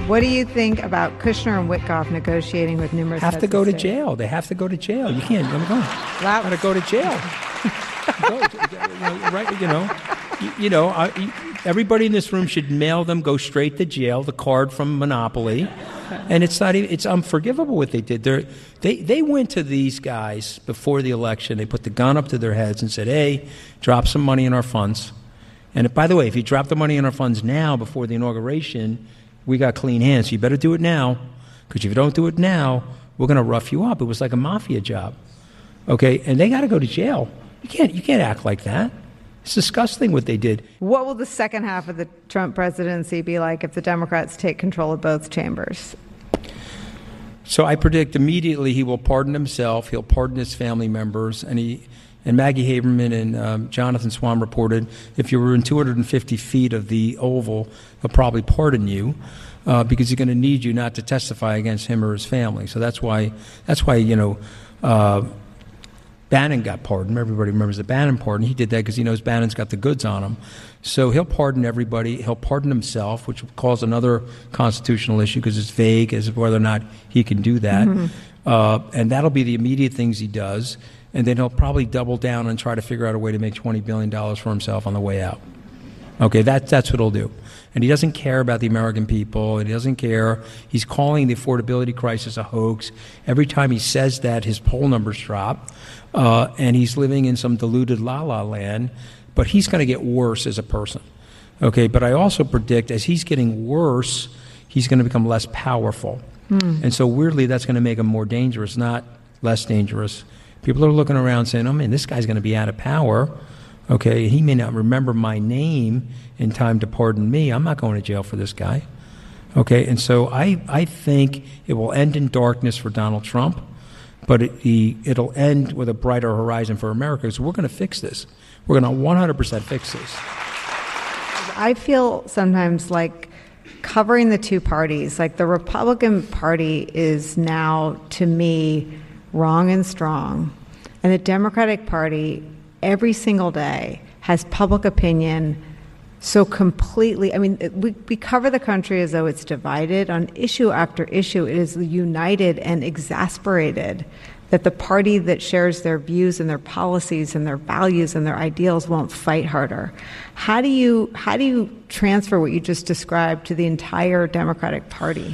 What do you think about Kushner and Witkoff negotiating with numerous have heads to go of to state? jail. They have to go to jail. You can't. I'm going. Got to go to jail. Everybody in this room should mail them. Go straight to jail. The card from Monopoly, and it's not. It's unforgivable what they did. They went to these guys before the election. They put the gun up to their heads and said, "Hey, drop some money in our funds." And by the way, if you drop the money in our funds now before the inauguration, we got clean hands. So you better do it now, because if you don't do it now, we're going to rough you up. It was like a mafia job, okay? And they got to go to jail. You can't act like that. It's disgusting what they did. What will the second half of the Trump presidency be like if the Democrats take control of both chambers? So I predict immediately he will pardon himself. He'll pardon his family members, and Maggie Haberman and Jonathan Swan reported if you were in 250 feet of the Oval, he'll probably pardon you because he's going to need you not to testify against him or his family. So that's why Bannon got pardoned. Everybody remembers the Bannon pardon. He did that because he knows Bannon's got the goods on him. So he'll pardon everybody. He'll pardon himself, which will cause another constitutional issue because it's vague as to whether or not he can do that. Mm-hmm. And that'll be the immediate things he does. And then he'll probably double down and try to figure out a way to make $20 billion for himself on the way out. Okay, that's what he'll do. And he doesn't care about the American people, and he doesn't care. He's calling the affordability crisis a hoax. Every time he says that, his poll numbers drop, and he's living in some deluded la-la land, but he's going to get worse as a person. Okay, but I also predict as he's getting worse, he's going to become less powerful. And so weirdly, that's going to make him more dangerous, not less dangerous. People are looking around saying, oh, man, this guy's going to be out of power. Okay, he may not remember my name in time to pardon me. I'm not going to jail for this guy. Okay, and so I think it will end in darkness for Donald Trump, but it'll end with a brighter horizon for America. So we're going to fix this. We're going to 100% fix this. I feel sometimes like covering the two parties, like the Republican Party is now, to me, wrong and strong. And the Democratic Party, every single day, has public opinion so completely. I mean, we cover the country as though it's divided. On issue after issue, it is united and exasperated that the party that shares their views and their policies and their values and their ideals won't fight harder. How do you transfer what you just described to the entire Democratic Party?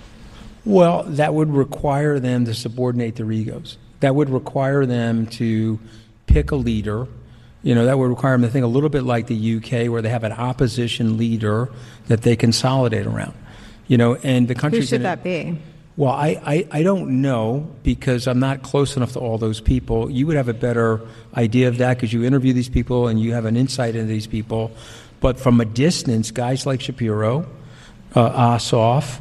Well, that would require them to subordinate their egos. That would require them to pick a leader. That would require them to think a little bit like the UK, where they have an opposition leader that they consolidate around. And the country. Who should that be? Well, I don't know, because I'm not close enough to all those people. You would have a better idea of that because you interview these people and you have an insight into these people. But from a distance, guys like Shapiro, Ossoff.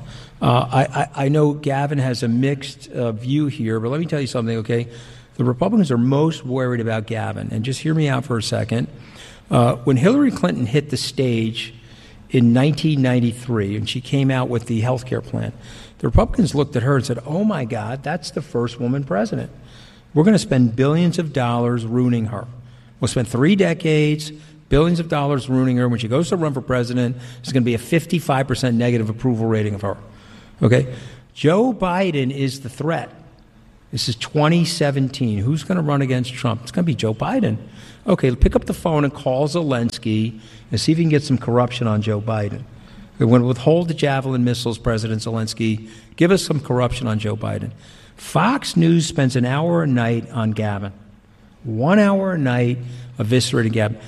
I know Gavin has a mixed view here, but let me tell you something, okay? The Republicans are most worried about Gavin, and just hear me out for a second. When Hillary Clinton hit the stage in 1993, and she came out with the health care plan, the Republicans looked at her and said, oh, my God, that's the first woman president. We're going to spend billions of dollars ruining her. We'll spend 3 decades, billions of dollars ruining her. When she goes to run for president, there's going to be a 55% negative approval rating of her. Okay, Joe Biden is the threat. This is 2017. Who's going to run against Trump? It's going to be Joe Biden. Okay, pick up the phone and call Zelensky and see if you can get some corruption on Joe Biden. We're going to withhold the Javelin missiles, President Zelensky. Give us some corruption on Joe Biden. Fox News spends an hour a night on Gavin. 1 hour a night eviscerating Gavin.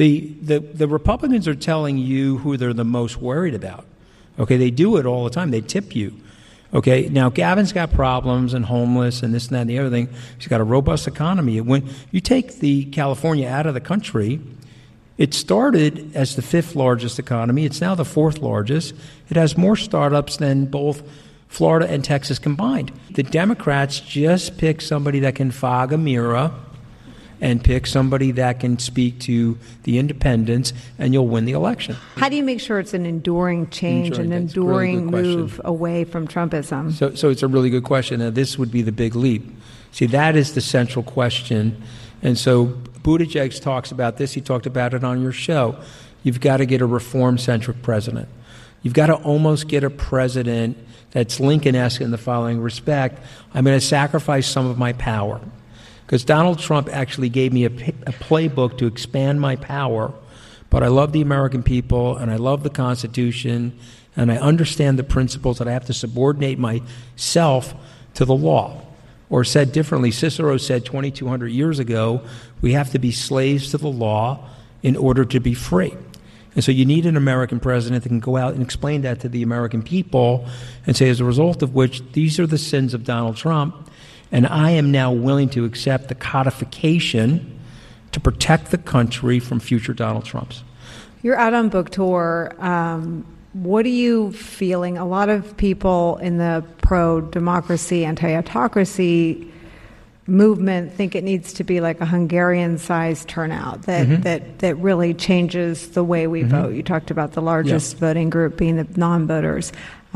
The Republicans are telling you who they're the most worried about. Okay, they do it all the time. They tip you. Okay, now Gavin's got problems and homeless and this and that and the other thing. He's got a robust economy. When you take the California out of the country, it started as the 5th largest economy. It's now the 4th largest. It has more startups than both Florida and Texas combined. The Democrats just pick somebody that can fog a mirror and pick somebody that can speak to the independents, and you'll win the election. How do you make sure it's an enduring change, an enduring move away from Trumpism? So it's a really good question. Now, this would be the big leap. See, that is the central question. And so Buttigieg talks about this. He talked about it on your show. You've got to get a reform-centric president. You've got to almost get a president that's Lincoln-esque in the following respect. I'm going to sacrifice some of my power. Because Donald Trump actually gave me a playbook to expand my power, but I love the American people, and I love the Constitution, and I understand the principles that I have to subordinate myself to the law. Or said differently, Cicero said 2,200 years ago, we have to be slaves to the law in order to be free. And so you need an American president that can go out and explain that to the American people and say, as a result of which, these are the sins of Donald Trump, and I am now willing to accept the codification to protect the country from future Donald Trumps. You're out on book tour. What are you feeling? A lot of people in the pro-democracy, anti-autocracy movement think it needs to be like a Hungarian-sized turnout that really changes the way we vote. You talked about the largest voting group being the non-voters.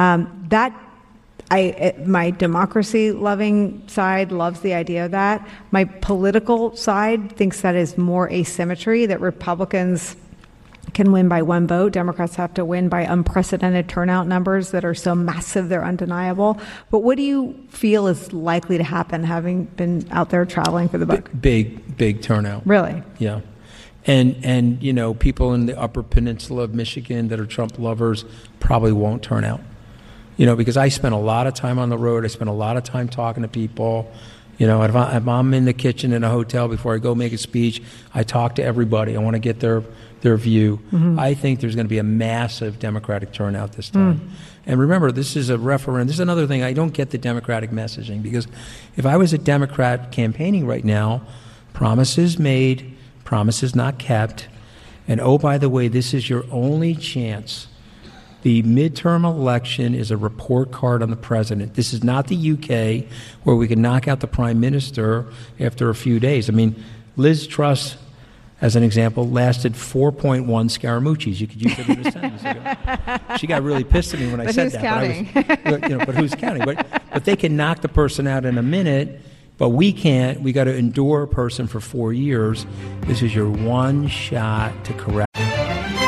My democracy-loving side loves the idea of that. My political side thinks that is more asymmetry, that Republicans can win by one vote. Democrats have to win by unprecedented turnout numbers that are so massive they're undeniable. But what do you feel is likely to happen, having been out there traveling for the book? Big turnout. Really? Yeah. And you know, people in the Upper Peninsula of Michigan that are Trump lovers probably won't turn out. You know, because I spent a lot of time on the road. I spent a lot of time talking to people. You know, if I'm in the kitchen in a hotel before I go make a speech, I talk to everybody. I want to get their view. I think there's going to be a massive Democratic turnout this time. And remember, this is a referendum. This is another thing. I don't get the Democratic messaging, because if I was a Democrat campaigning right now, promises made, promises not kept, and oh, by the way, this is your only chance. The midterm election is a report card on the president. This is not the UK where we can knock out the prime minister after a few days. I mean, Liz Truss, as an example, lasted 4.1 Scaramucci's. You could use it in a sentence ago. She got really pissed at me when I said that. Counting? But who's counting? But they can knock the person out in a minute, but we can't. We got to endure a person for 4 years. This is your one shot to correct